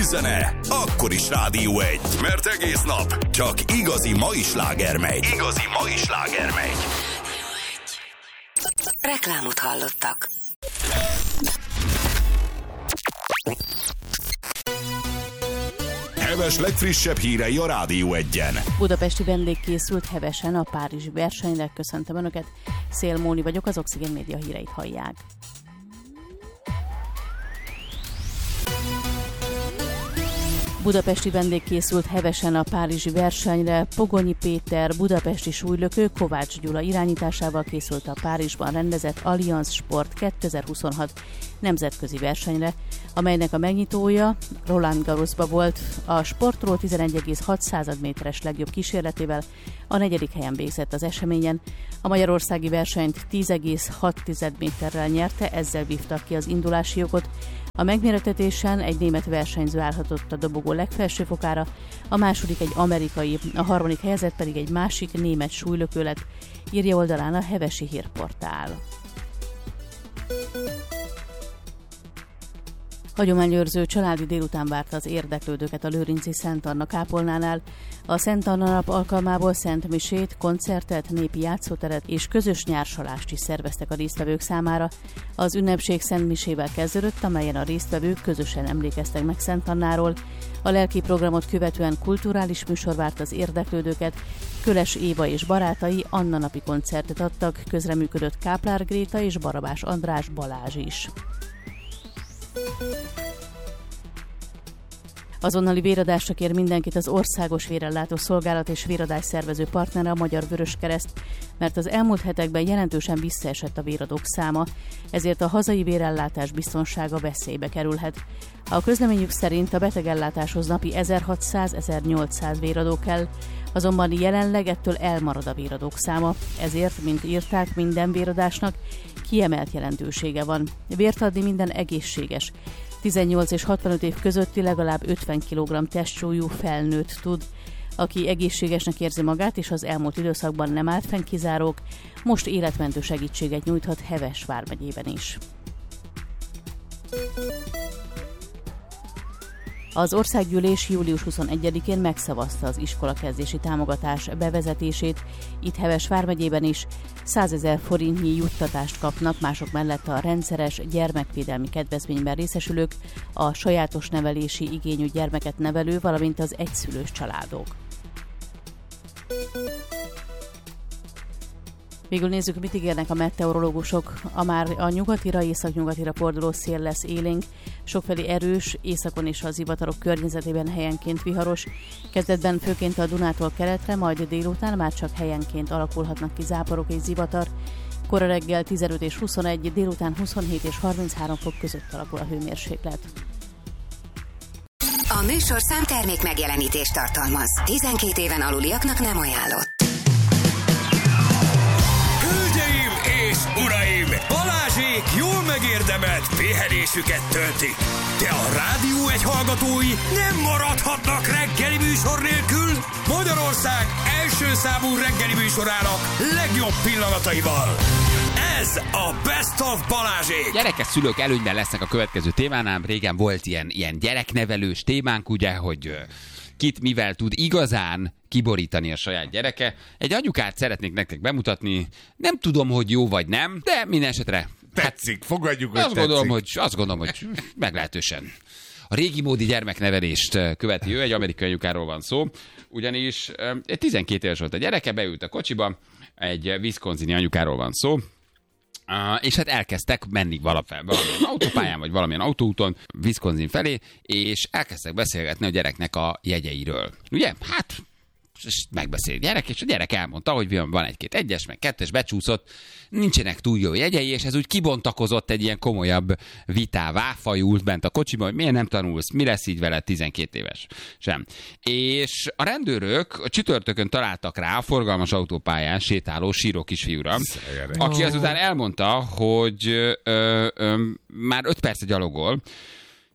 zene, akkor is Rádió 1. Mert egész nap csak igazi mai sláger megy. Igazi mai sláger megy. Reklámot hallottak. Heves legfrissebb hírei a Rádió 1-en. Budapesti vendég készült hevesen a párizsi versenyre. Köszöntöm Önöket, Szél Móni vagyok, az Oxigén Média híreit hallják. Budapesti vendég készült hevesen a párizsi versenyre. Pogonyi Péter, budapesti súlylökő, Kovács Gyula irányításával készült a Párizsban rendezett Allianz Sport 2026 nemzetközi versenyre, amelynek a megnyitója Roland Garrosba volt. A sportról 11,6 méteres legjobb kísérletével a 4. helyen végzett az eseményen. A magyarországi versenyt 10,6 méterrel nyerte, ezzel vívtak ki az indulási jogot. A megmérettetésen egy német versenyző állhatott a dobogó legfelső fokára, a második egy amerikai, a harmadik helyezett pedig egy másik német súlylökő lett, írja oldalán a Hevesi Hírportál. Hagyományőrző családi délután várta az érdeklődőket a lőrinci Szent Anna kápolnánál. A Szent Anna nap alkalmából szent misét, koncertet, népi játszóteret és közös nyársalást is szerveztek a résztvevők számára. Az ünnepség szent misével kezdődött, amelyen a résztvevők közösen emlékeztek meg Szent Annáról. A lelki programot követően kulturális műsor várt az érdeklődőket. Köles Éva és barátai Anna napi koncertet adtak, közreműködött Káplár Gréta és Barabás András Balázs is. Azonnali véradásra kér mindenkit az Országos Vérellátó Szolgálat és véradás szervező partnere, a Magyar Vöröskereszt, mert az elmúlt hetekben jelentősen visszaesett a véradók száma, ezért a hazai vérellátás biztonsága veszélybe kerülhet. A közleményük szerint a betegellátáshoz napi 1600-1800 véradó kell, azonban jelenleg ettől elmarad a véradók száma, ezért, mint írták, minden véradásnak kiemelt jelentősége van. Vért adni minden egészséges, 18 és 65 év közötti legalább 50 kg testsúlyú felnőtt tud. Aki egészségesnek érzi magát és az elmúlt időszakban nem állt fenn kizárók, most életmentő segítséget nyújthat Heves vármegyében is. Az országgyűlés július 21-én megszavazta az iskolakezdési támogatás bevezetését, itt Heves vármegyében is 100 000 forintnyi juttatást kapnak, mások mellett a rendszeres gyermekvédelmi kedvezményben részesülők, a sajátos nevelési igényű gyermeket nevelő, valamint az egyszülős családok. Végül nézzük, mit ígérnek a meteorológusok. Már a nyugatira, északnyugatira forduló szél lesz élénk, sokfelé erős, északon és a zivatarok környezetében helyenként viharos. Kezdetben főként a Dunától keletre, majd délután már csak helyenként alakulhatnak ki záporok és zivatar. Kora reggel 15 és 21, délután 27 és 33 fok között alakul a hőmérséklet. A műsorszám termék megjelenítést tartalmaz. 12 éven aluliaknak nem ajánlott. Hölgyeim és uraim! Balázsék jól megérdemelt pihenésüket töltik. De a Rádió 1 hallgatói nem maradhatnak reggeli műsor nélkül. Magyarország első számú reggeli műsorának legjobb pillanataival. Ez a Best of Balázsék! Gyerekes szülők előnyben lesznek a következő témánál. Régen volt ilyen gyereknevelős témánk, ugye, hogy kit mivel tud igazán kiborítani a saját gyereke. Egy anyukát szeretnék nektek bemutatni. Nem tudom, hogy jó vagy nem, de minden esetre tetszik, fogadjuk, hogy azt gondolom, hogy meglehetősen a régi módi gyermeknevelést követi ő, egy amerikai anyukáról van szó, ugyanis 12 éves volt a gyereke, beült a kocsiba, egy wisconsini anyukáról van szó, és hát elkezdtek menni valamilyen autópályán, vagy valamilyen autóúton Wisconsin felé, és elkezdtek beszélgetni a gyereknek a jegyeiről. Ugye? Hát megbeszélt gyerek, és a gyerek elmondta, hogy van egy-két egyes, meg kettes, becsúszott, nincsenek túl jó jegyei, és ez úgy kibontakozott egy ilyen komolyabb vitává, fajult bent a kocsiba, hogy miért nem tanulsz, mi lesz így veled 12 éves sem. És a rendőrök a csütörtökön találtak rá a forgalmas autópályán sétáló síró kisfiúra, aki azután elmondta, hogy már 5 perce gyalogol,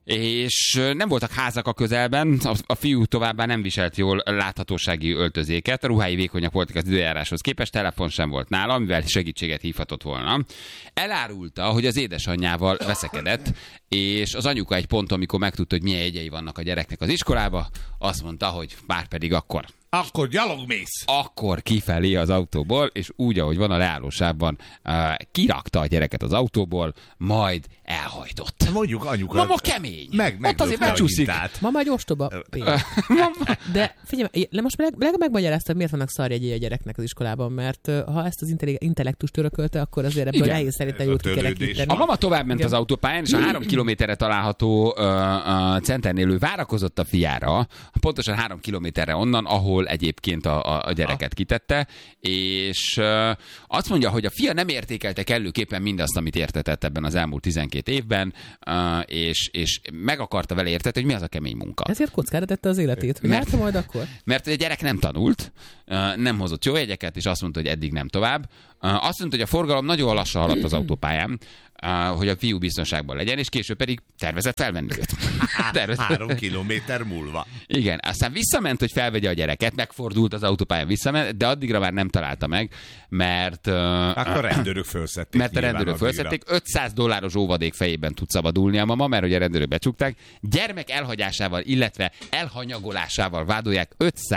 és nem voltak házak a közelben, a fiú továbbá nem viselt jól láthatósági öltözéket, a ruhái vékonyak voltak az időjáráshoz képest, telefon sem volt nála, amivel segítséget hívhatott volna. Elárulta, hogy az édesanyjával veszekedett, és az anyuka egy ponton, amikor megtudta, hogy milyen jegyei vannak a gyereknek az iskolába, azt mondta, hogy már pedig akkor gyalog mész. Akkor kifelé az autóból, és úgy, ahogy van a leállósában, kirakta a gyereket az autóból, majd elhajtott. Mondjuk anyukat. Mama kemény. Ott azért becsúszik. Mama egy ostoba. De figyelj, most megmagyaráztad, miért vannak szarjegyei a gyereknek az iskolában, mert ha ezt az intellektust örökölte, akkor azért ebből nehéz szerintem jót kikelekíteni. A mama tovább ment az autópályán, és a 3 kilométerre található centernél ő várakozott a fiára, pontosan 3 kilométerre onnan, ahol egyébként a gyereket kitette, és azt mondja, hogy a fia nem értékelte kellőképpen mindazt, amit értetett ebben az elmúlt 12 évben, és meg akarta vele értetni, hogy mi az a kemény munka. Ezért kockára tette az életét. Mert majd akkor? Mert a gyerek nem tanult, nem hozott jó jegyeket, és azt mondta, hogy eddig nem tovább. Azt mondta, hogy a forgalom nagyon lassan haladt az autópályán, hogy a fiú biztonságban legyen, és később pedig tervezett felvenni őt. 3 kilométer múlva. Igen, aztán visszament, hogy felvegye a gyereket, megfordult az autópályán, visszament, de addigra már nem találta meg, mert... Akkor a rendőrök felszették. Mert a rendőrök felszették. $500 óvadék fejében tud szabadulni a mama, mert hogy a rendőrök becsukták. Gyermek elhagyásával, illetve elhanyagolásával vádolják,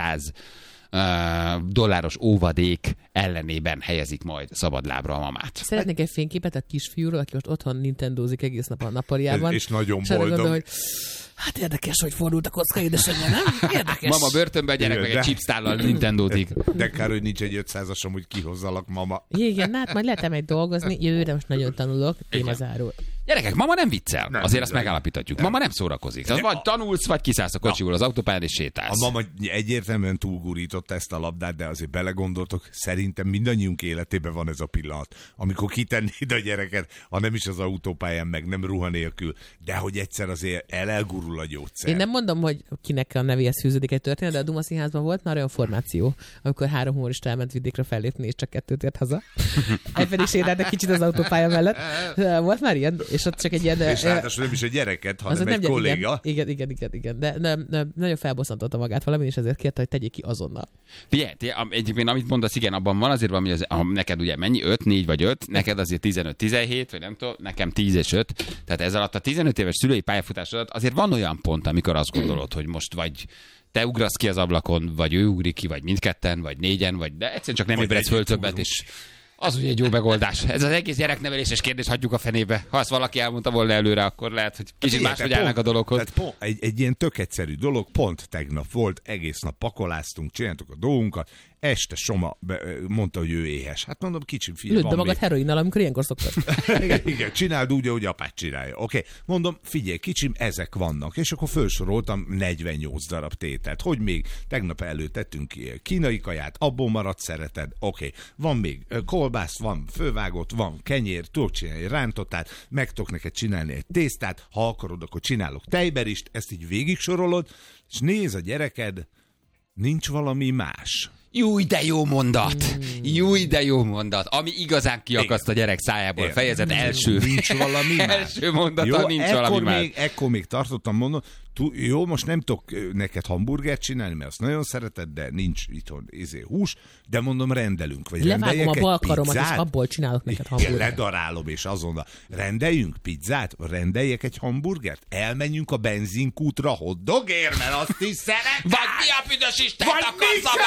$500 óvadék ellenében helyezik majd szabadlábra a mamát. Szeretnék egy fényképet a kisfiúról, aki most otthon Nintendozik egész nap a nappaliában. És nagyon boldog. Gondol, hogy hát érdekes, hogy fordult a kocka, édesanyja, nem? Érdekes. Mama börtönbe, a gyerek meg egy chipstállal Nintendozik. De kár, hogy nincs egy 500-asom, hogy kihozzalak, mama. Igen, hát majd lehet egy dolgozni. Jövőre most nagyon tanulok, témazárul. Gyerekek, mama nem viccel. Nem, azért azt megállapíthatjuk. Mama nem szórakozik. Tehát vagy tanulsz, vagy kiszállsz a kocsiból az autópályán és sétálsz. A mama egyértelműen túlgurította ezt a labdát, de azért belegondoltok, szerintem mindannyiunk életében van ez a pillanat, amikor kitennéd a gyereket, ha nem is az autópályán, meg nem ruha nélkül, de hogy egyszer azért elgurul a gyógyszer. Én nem mondom, hogy kinek a nevéhez fűződik egy történet, de a Duma Színházban volt már olyan formáció, amikor 3 humorista elment vidékre fellépni, és csak 2 tért haza. Egy pedig sétáltak kicsit az autópálya mellett. Volt már ilyen, és ott csak egy ilyen... És ráadásul nem is a gyereket, hanem egy kolléga. Igen. De nagyon felbosszantotta magát valami, és ezért kérte, hogy tegyék ki azonnal. Figyelj, egyébként amit mondasz, igen, abban van azért valami, neked ugye mennyi? 5, 4 vagy 5, neked azért 15-17, vagy nem tudom, nekem 10 és 5. Tehát ez alatt a 15 éves szülői pályafutás alatt azért van olyan pont, amikor azt gondolod, hogy most vagy te ugrasz ki az ablakon, vagy ő ugrik ki, vagy mindketten, vagy 4-en, vagy de egyszerűen csak nem ébredsz föl többet, és az ugye egy jó megoldás. Ez az egész gyerekneveléses kérdés hagyjuk a fenébe. Ha azt valaki elmondta volna előre, akkor lehet, hogy kicsit máshogy állnak a dologhoz. Egy ilyen tök egyszerű dolog, pont tegnap volt, egész nap pakoláztunk, csináltuk a dolgunkat, este Soma mondta, hogy ő éhes. Hát mondom, kicsim, figyelj, lőd be magad heroinnal, amikor ilyenkor szoktad. Igen, csináld úgy, ahogy apád csinálja. Oké, mondom, figyelj, kicsim, ezek vannak. És akkor felsoroltam 48 darab tételt. Hogy még tegnap előtettünk kínai kaját, abból maradt szereted. Oké, van még kolbász, van fővágott, van kenyér, tudok csinálni rántottát, meg tudok neked csinálni egy tésztát, ha akarod, akkor csinálok tejberist, ezt így végig sorolod, és néz a gyereked, nincs valami más. Júj, de jó mondat! Júj, de jó mondat! Ami igazán kiakaszt a gyerek szájából. Fejezet első. Nincs valami más. Első mondata, jó, nincs valami más. Ekkor még tartottam mondani, jó, most nem tudok neked hamburgert csinálni, mert azt nagyon szereted, de nincs itthon hús, de mondom, rendelünk. Vagy levágom a bal karomat, és abból csinálok neked hamburgert. Ledarálom, és azonnal rendeljünk pizzát, rendeljek egy hamburgert, elmenjünk a benzinkútra hotdogért, mert azt is szeretem. Vagy mi a büdös Isten akarsz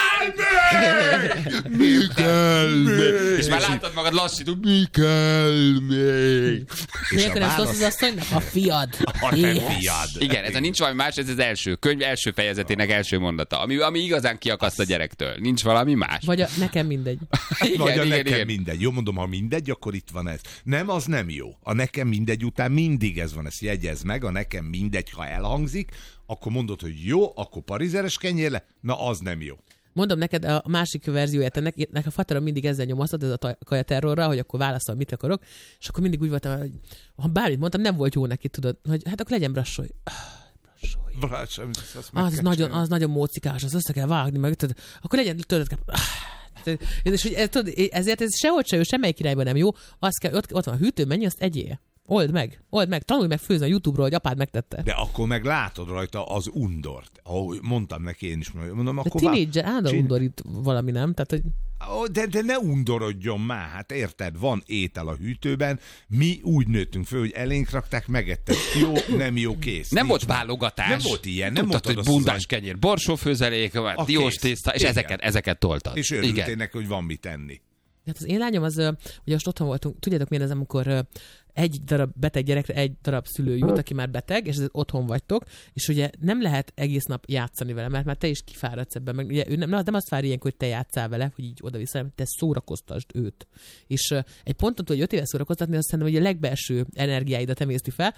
Mi kell még? És már látod magad lassítunk, mi kell még? És akkor nem szólsz az asszonynak? A fiad. A nem fiad. Igen, ez a nincs valami más, ez az első könyv első fejezetének első mondata, ami igazán kiakaszt a gyerektől. Nincs valami más. Vagy nekem mindegy. Igen. Mindegy. Jó, mondom, ha mindegy, akkor itt van ez. Nem, az nem jó. A nekem mindegy után mindig ez van, ezt jegyez meg, a nekem mindegy, ha elhangzik, akkor mondod, hogy jó, akkor parizeres kenyérle, na az nem jó. Mondom neked a másik verzióját ennek a faterom mindig ezzel nyomasztott, ez a kajaterrorra, hogy akkor válaszol, mit akarok, és akkor mindig úgy voltam, hogy ha bármit mondtam, nem volt jó neki, tudod, hogy hát akkor legyen brassolj. Az nagyon mócikás, az össze kell vágni, meg tudod, akkor legyen tudod, és ezért ez sehogy se jó, semmelyik irányban nem jó, azt kell, ott van a hűtő, mennyi, azt egyél. Old meg, tanulj meg főzni a YouTube-ról, hogy apád megtette. De akkor meg látod rajta az undort. Ahogy mondtam neki én is, mondom, De akkor tínédzser, undorít valami, nem? Tehát, hogy... De ne undorodjon már, hát érted, van étel a hűtőben, mi úgy nőttünk föl, hogy elénk rakták, megetted, jó, nem jó, kész. Nem volt Nincs válogatás. Nem volt ilyen, nem Tudtad, mondtad hogy azt, bundás kenyér, borsófőzelék, diós tészta, és ezeket toltad. És örültél neki, hogy van mit enni. Hát az én lányom az, ugye most otthon voltunk, tudjátok milyen ez, amikor egy darab beteg gyerekre egy darab szülő jut, aki már beteg, és ezért otthon vagytok, és ugye nem lehet egész nap játszani vele, mert már te is kifáradsz ebben, meg ugye ő nem azt várja ilyenkor, hogy te játsszál vele, hogy így oda-vissza, te szórakoztasd őt. És egy ponton túl, hogy 5 éves szórakoztatni, azt szerintem, hogy a legbelső energiáidat emészti fel,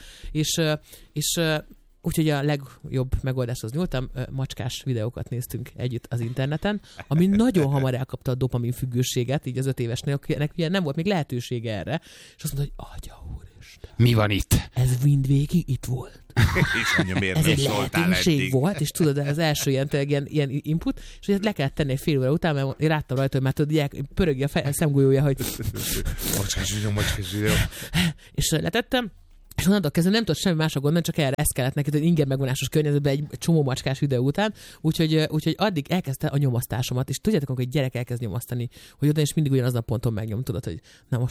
és úgyhogy a legjobb megoldáshoz nyúltam, macskás videókat néztünk együtt az interneten, ami nagyon hamar elkapta a dopamin függőséget, így az 5 évesnél, akinek ugye nem volt még lehetősége erre, és azt mondta, hogy Atya úristen. Mi van itt? Ez mindvégig itt volt. És mondja, miért Ez nem egy szóltál lehetőség eddig? volt, és tudod, az első ilyen input, és ugye le kellett tenni egy fél óra után, mert én ráttam rajta, hogy már tudod, pörögje a szemgolyója, hogy... Macskás videó. És letettem, és onnantól kezdve nem tudott semmi másra gondolni, csak erre ezt kellett neki, hogy ingyen megvonásos környezetben egy csomó macskás videó után, úgyhogy addig elkezdte a nyomasztásomat, és tudjátok, amikor egy gyerek elkezd nyomasztani, hogy oda és mindig ugyanazon a ponton megnyom, tudod, hogy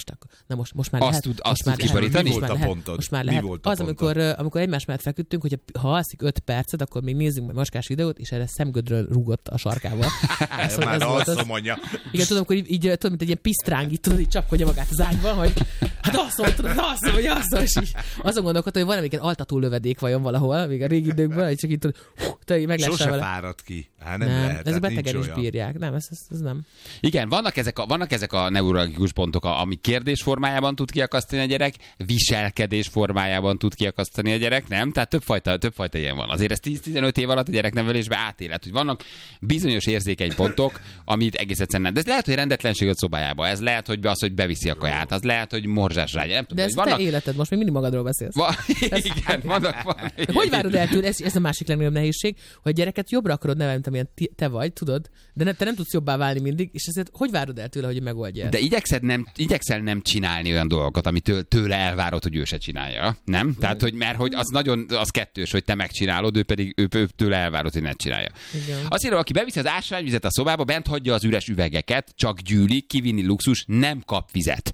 most már lehet. Azt tud kibarítani? Mi volt a pontod? Most már lehet. Az, amikor egymás mellett feküdtünk, hogy ha alszik 5 percet, akkor még nézzünk meg macskás videót, és erre szemgödről rúgott a sarkával. Már alszom, anya. Igen, tudom, akkor így, tudom, mint egy ilyen pisztráng, így tudod, így csapkodja magát az ágyban, hogy hát hogy azon gondolkodtam, hogy van egy altató lövedék vajon valahol, még a régi időkben, hogy csak itt tudod, meg lesz Sose vele. fárad ki. Hát nem lehet. Ezek Hát betegen is nincs olyan. bírják. Nem, ez nem. Igen, vannak ezek a neurologikus pontok, ami kérdés formájában tud kiakasztani a gyerek, viselkedés formájában tud kiakasztani a gyerek, nem? Tehát többfajta ilyen van. Azért ez 10-15 év alatt a gyereknevelésbe átélet, hogy vannak bizonyos érzékeny pontok, amit egész egyszerűen nem. De ez lehet, hogy rendetlenség a szobájába, ez lehet, hogy hogy beviszi a kaját, az lehet, hogy morzsás rágya. Nem tudom, De ez vannak... te életed, most még mindig magadról beszélsz. Igen, vannak. Hogy várod el tőle, ez a másik legnagyobb nehézség, hogy a gyereket jobbra akarod nevelni, mint amilyen te vagy, tudod, de te nem tudsz jobbá válni mindig, és ezért hogy várod el tőle, hogy megoldja? De igyekszel nem csinálni olyan dolgokat, amit tőle elvárod, hogy ő se csinálja, nem? Tehát, hogy mert hogy az kettős, hogy te megcsinálod, ő pedig tőle elvárod, hogy ne csinálja. Igen. Azt írja, aki beviszi az ásványvizet a szobába, bent hagyja az üres üvegeket, csak gyűlik, kivinni luxus, nem kap vizet.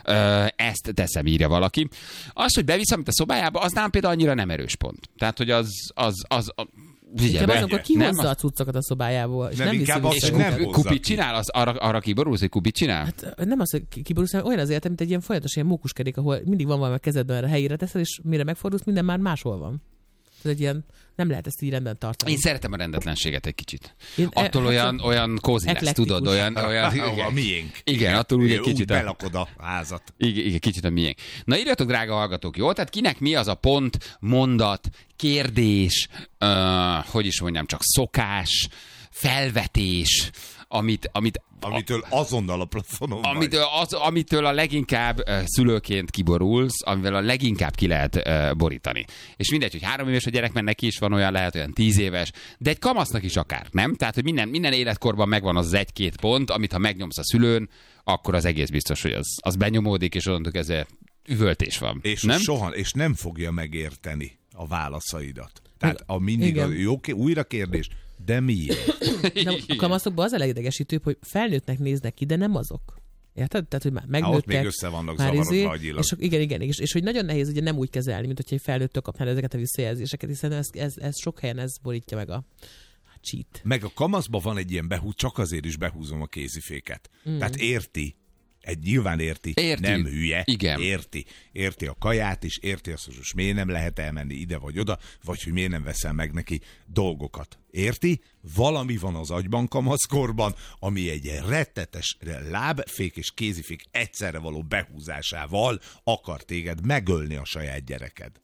Ezt teszem, írja valaki. Az, hogy bevisz, amit a szobájába, az nem például annyira nem erős pont. Tehát, hogy az Inkább az, akkor kihozza a cuccokat a szobájából, és nem viszi inkább vissza. azt, hogy nem hozza kupit ki. csinál? arra kiborulsz, hogy kupit csinál? Hát nem az, hogy kiborulsz, hanem olyan az életem, mint egy ilyen folyamatos ilyen mókuskerék, ahol mindig van valami a kezedben, a helyére teszed, és mire megfordulsz, minden már máshol van. Ez egy ilyen, nem lehet ezt így rendben tartani. Én szeretem a rendetlenséget egy kicsit. Én- Attól olyan kózi lesz, eklektikus. tudod, olyan A miénk. igen, attól úgy egy Úgy kicsit belakod a házat. Igen, kicsit a miénk. Na írjatok, drága hallgatók, jó? Tehát kinek mi az a pont, mondat, kérdés, hogy is mondjam, csak szokás, felvetés, Amitől azonnal a plafonon vagy. amitől a leginkább szülőként kiborulsz, amivel a leginkább ki lehet borítani. És mindegy, hogy 3 éves a gyerek, mert neki is van olyan, lehet olyan 10 éves, de egy kamasznak is akár, nem? Tehát, hogy minden életkorban megvan az 1-2 pont, amit ha megnyomsz a szülőn, akkor az egész biztos, hogy az benyomódik, és onnantól kezdve üvöltés van. És nem? és nem fogja megérteni a válaszaidat. Tehát mindig Igen. újra kérdés, de miért? De a kamaszokban az a legidegesítőbb, hogy felnőttnek néznek ki, de nem azok. Érted? Tehát, hogy már Ott megnőttek. még össze vannak már zavarodva agyilag. és igen, és hogy nagyon nehéz ugye nem úgy kezelni, mint hogyha egy felnőttől kapnál ezeket a visszajelzéseket, hiszen ez sok helyen ez borítja meg a cheat. Meg a kamaszban van egy ilyen csak azért is behúzom a kéziféket. Tehát érti, nyilván érti, nem hülye, Igen. érti a kaját is, érti azt, hogy most miért nem lehet elmenni ide vagy oda, vagy hogy miért nem veszel meg neki dolgokat. Érti? Valami van az agyban kamaszkorban, ami egy rettetes lábfék és kézifék egyszerre való behúzásával akar téged megölni a saját gyereked.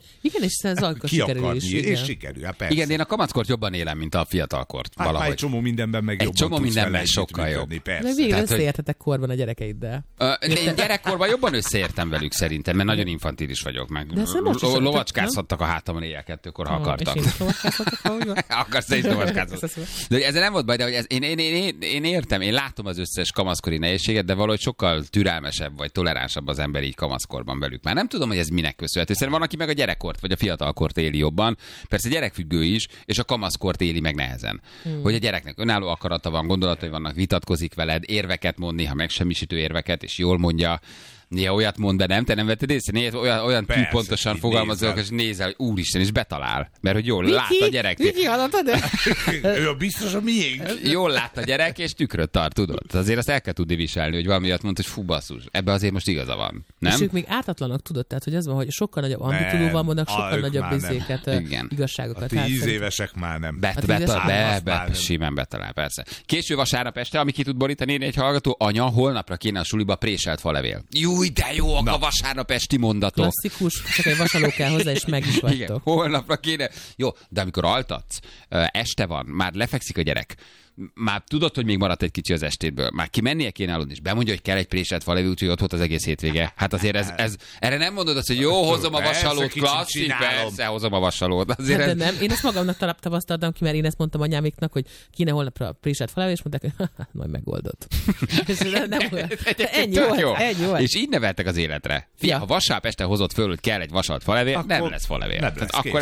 Igen, és ez akkor Ki sikerül akarni, is. és sikerül, hát persze. Igen, én a kamaszkort jobban élem, mint a fiatalkort. Hát már Valahogy. egy csomó mindenben meg Egy jobban csomó tudsz mindenben vele sokkal együttműködni, Meg persze. végre Tehát, hogy- összeértetek korban a gyerekeiddel. Én gyerekkorban jobban összeértem velük szerintem, mert nagyon infantilis vagyok meg. De ezt most is Lovacskázhattak a hátamon éjjel 2-kor, ha akartak. És én is lovacskázhatok, ahogy van. Akarsz te is lovacskázol. De hogy ezzel nem volt baj, de hogy én értem, én látom az összes kamaszkori nehézséget, de valahogy sokkal türelmesebb vagy toleránsabb az ember így kamaszkorban velük. Már nem tudom, hogy ez minek köszönhető. Szerintem van, aki meg a gyerekkort vagy a fiatalkort éli jobban. Persze gyerekfüggő is, és a kamaszkort éli meg nehezen. Hogy a gyereknek önálló akarata van, gondolatai vannak, vitatkozik veled, érveket mond, néha megsemmisítő érveket, és jól mondja. Néha olyat mond, de nem, te nem vetted észre? Néha olyan Persze, pontosan így fogalmazol, és nézel, hogy úristen, és betalál. Mert hogy jól lát a gyerek. Viki, hallottad? Ő a biztos a miénk. Jól lát a gyerek, és tükröt tart, tudod? Azért azt el kell tudni viselni, hogy valami olyat mond, hogy fú, basszus, ebbe azért most igaza van. És Nem? ők még ártatlanok, tudod? Tehát, hogy az van, hogy sokkal nagyobb Nem, ambitúdóval mondnak, sokkal ők nagyobb már nem. izéket, Igen. igazságokat. A 10 évesek már nem. Simán betalál, persze. Késő vasárnap este, ami ki tud borítani egy hallgató, anya, holnapra kéne a suliba préselt falevél. Júj, de jók a vasárnap esti mondatok. Klasszikus, csak egy vasaló kell hozzá, és meg is Igen, vagytok. holnapra kéne. Jó, de amikor altatsz, este van, már lefekszik a gyerek, már tudod, hogy még maradt egy kicsi az estétből, már kimennie kéne aludni, és bemondja, hogy kell egy préselt falevél, úgyhogy ott volt az egész hétvége. Hát azért ez erre nem mondod azt, hogy jó, hozom a Persze, vasalót, kicsit klasszik, csinálom. persze, hozom a vasalót. Azért Hát, ez... de nem, én ezt magamnak tapasztaltam ki, mert én ezt mondtam anyáméknak, hogy kéne holnapra préselt falevél, és mondták, hogy majd megoldod. És nem volt. Ennyi Tök volt, jó. ennyi volt. És így neveltek az életre. Fia, Ja. ha vasárnap este hozott föl, hogy kell egy vasalt falevél, nem Akkor lesz falevél. nem Tehát lesz, akkor kész.